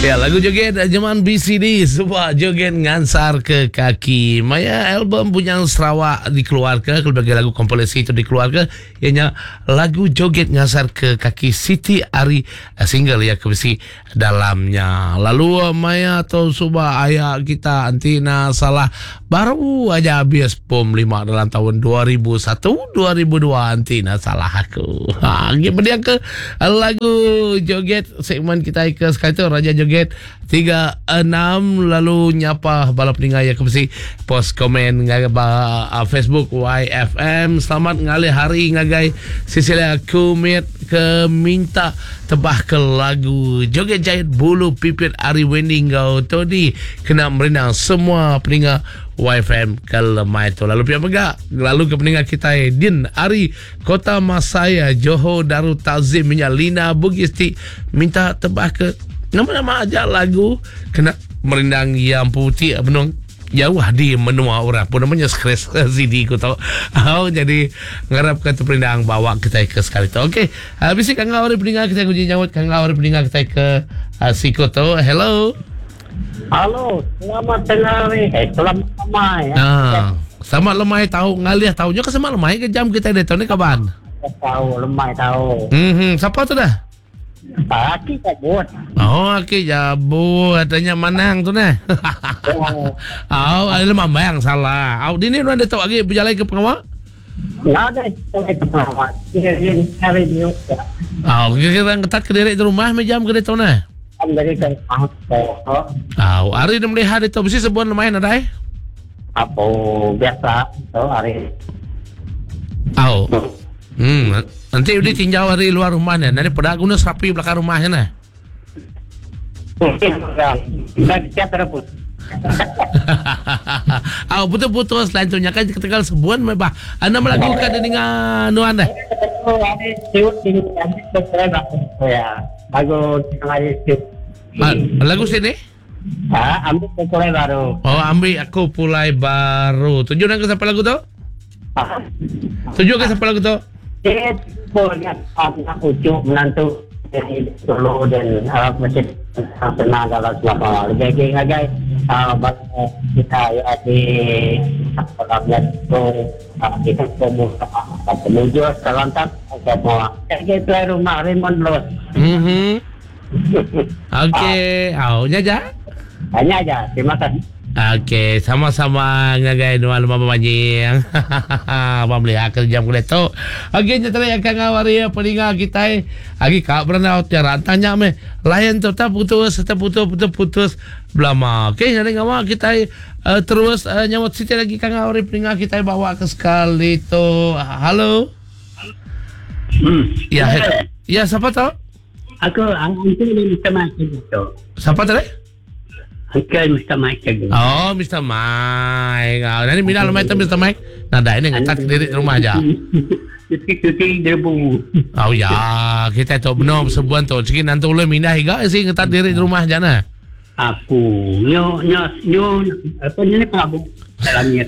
Ya, lagu joget zaman BCD sebuah joget ngansar ke kaki. Maya album punya Sarawak dikeluarkan, berbagai lagu kompilasi itu dikeluarkan. Ianya lagu joget ngansar ke kaki Siti Ari single ya kebesi dalamnya. Lalu Maya atau subah ayah kita Antina salah baru aja habis POM 5 dalam tahun 2001 2002 Antina salah aku. Kemudian ke lagu joget segmen kita ke sekali itu Raja Joget 36 lalu nyapa balap peninggal ya kebesi post komen Facebook YFM selamat ngalih hari ngagai Sisilia kumit ke minta tebah ke lagu joget jahit bulu pipit Ari Wending kau tadi kena merindang semua peninggal YFM ke lemah itu. Lalu pihak megak lalu ke peninggal kita Din Ari Kota Masaya Johor Darul Tazim Lina Bugisti minta tebah ke nama-nama aja lagu kena merindang yang putih benung jauh di menua orang pun namanya skres CD ku tahu. Jadi ngarap ke perindang bawa kita ke sekali tu. Okey, habis ni kang awari peninggal kita kunci nyawut kang awari peninggal kita ke Sikoto. Hello. Halo, selamat tengah hari. Selamat lemai. Selamat lemai tahu ngalih tahunya ke selamat lemai ke jam kita dah tahu ni kapan? Tahu lemai tahu. Siapa tu dah? Aki jabut. Aki jabut. Tanya manang tu nah. Ada mamang salah. Dini orang dah tahu lagi berjalan ke pengawal? Ada ke pengawal. Ini hari ni. Kita ketat ke diri di rumah jam ke tu nah. Dari kan hari dah melihat itu mesti sebuah lumayan ada apa biasa tu hari. Nanti udah tinjau hari luar rumahnya. Nanti pada guna sapi belakang rumahnya nah. Kita terus. Putus-putus selanjutnya kan ketika sebulan mebah. Anda melakukan dengan nuan dah. Lagu sini? Ambil pulai baru. Ambil aku pulai baru. Tujuh nak ke siapa lagu tu? Tujuh ke siapa lagu tu? Boleh aku cukup menantu dari Solo dan masjid senang dalam selama lebih ngagai kita di dalamnya tu kita menuju selantak semua kita rumah Raymond Los. Okey, nyaja. Hanya aja. Terima kasih. Okey, sama-sama ngagai nuan mama manjing. Abang melihat kerja boleh tu. Okey, nyata akan ngawari peninggal kita. Agi kak berana tiara tanya me. Layan tu tak putus belama. Okey, jadi ngawa kita terus nyawat siti lagi kang ngawari peninggal kita bawa ke sekali tu. Halo. Ya, siapa tu? Aku ni Mr. Mike tu. Siapa tu? Uncle Mr. Mike lagi. Mr. Mike. Nanti bila lemah itu Mr. Mike. Nada ini ngetat diri rumah aja. Cuti debu. Ya, kita tu benar sebulan tu. Sikit nanti ulun mindah juga sih ngetat diri rumah aja nah. Aku nyo apa ni Prabu langit.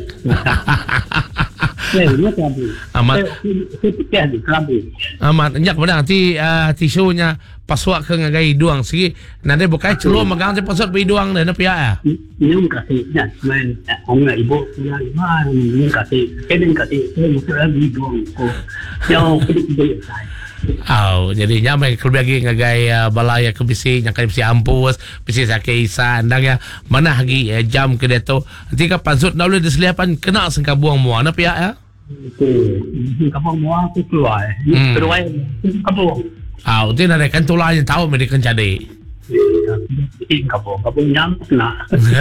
Amat enyak benar nanti tisunya paswak ke ngagai duang sigi nanti bukai celur megang si paswak pi duang dan pihak ya nyung kasih nak main orang ibu punya iman nyung kasih mesti lagi duang ko yang kedua jadi nyamai kelebih ngagai balaya ke bisi nyakai bisi ampus bisi sakit isa andang ya mana lagi jam ke deto nanti ka pasut dah boleh diseliapan kena sengka buang muang na pihak ya kamu muang tu keluar kamu itu nak kan tulanya tahu mereka jadi kamu nyam nak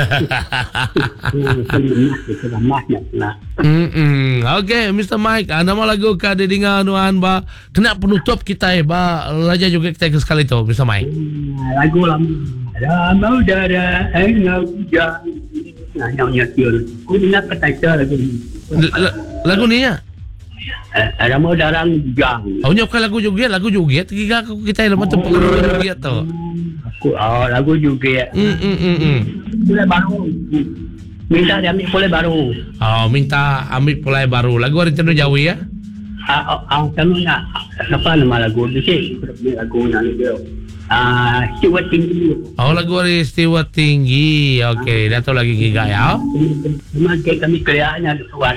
Okey, Mr. Mike, nama lagu ka dengar nuan ba kena penutup kita ba Raja juga kita sekali tu Mr. Mike. Lagu lama udara engau hujan. Nyanyi aku ingat kata lagu ni ya. Lama udara hujan. Nyok lagu juga tiga kita lepas tu juga tu. Lagu juga. Pulai baru. Minta dia ambil pulai baru. Minta ambil pulai baru. Lagu hari Tenu Jawi ya? Tenu nak. Apa nama lagu tu sih? Lagu nak dia. Stewart tinggi. Oh, lagu hari Stewart tinggi. Okey, Dato' lagi giga ya. Memakai kami kelihatannya kuat.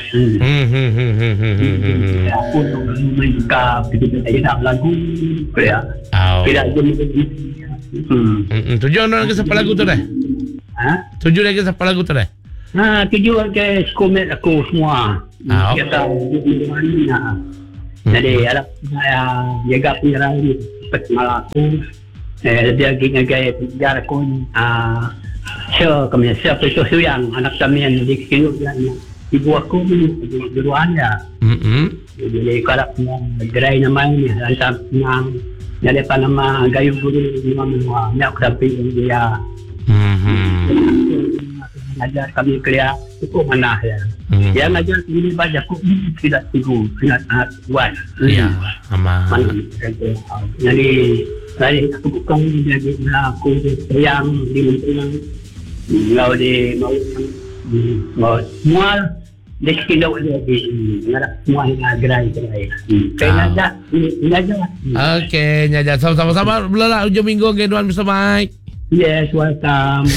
Aku main suka kita nak lagu kelihatan. Tidak tujuan orang ke siapa lagu tu dah? Tujuan lagi siapa lagu tu dah? Tujuan ke skomet aku semua. Kita di mana. Jadi harap saya jaga penjara ini seperti malaku. Dia gaya penjara aku. Kami siapa itu yang anak kami yang di kiri dan ibu aku di luarnya. Jadi kalau gerai namanya lantam yang jadi apa nama gayu guru nama nak tapi dia. Ajar kami kerja cukup mana ya. Yang ajar ini banyak aku tidak tigu tidak kuat. Ya, ama. Jadi saya aku bukan jadi aku yang di menteri mau di mau mual deskido lagi ngarap semua gerai. Kaya aja. Okey, nyaja sama-sama belala hujung minggu geduan Mr. Mike. Yes, welcome.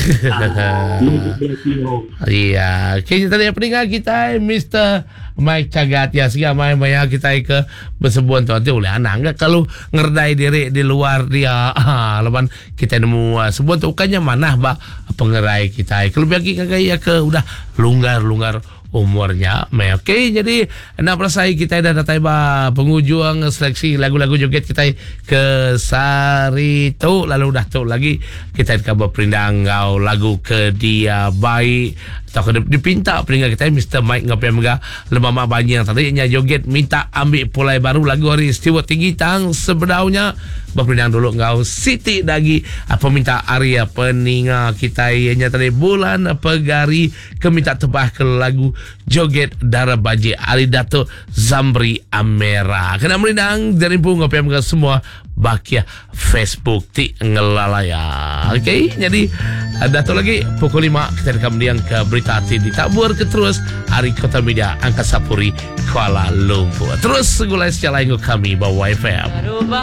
Iya, kini tadi pendengar kita Mr. Mike Cagat ya sehingga maya kita ke bersebuan tu nanti oleh anak enggak kalau ngerdai diri di luar dia lepas kita nemu sebuah tu bukannya mana bah pengerai kita kalau bagi kakak ke udah longgar umurnya. Okey, jadi nak perasai kita dah datang penghujung seleksi lagu-lagu joget kita ke sari tu lalu dah tu lagi kita ke berperindang lagu ke dia baik atau dipinta peringkat kita Mr. Mike ngapain mega lemama banyak tadi nya joget minta ambil pulai baru lagu hari Stewart tinggi tang sebedaunya berpindang dulu ngau Siti Dagi apa minta Arya peninga kita nya tadi bulan pegari ke minta tebah ke lagu joget darah baji Ali Dato' Zamri Amera kena merindang dari pun ngapain mega semua bakia Facebook ti ngelalaya. Okey, jadi Dato' lagi pukul 5 kita rekam dia ke berita hati ditabur ke terus hari Kota Media Angkasa Puri Kuala Lumpur. Terus segulai secara kami bawa FM.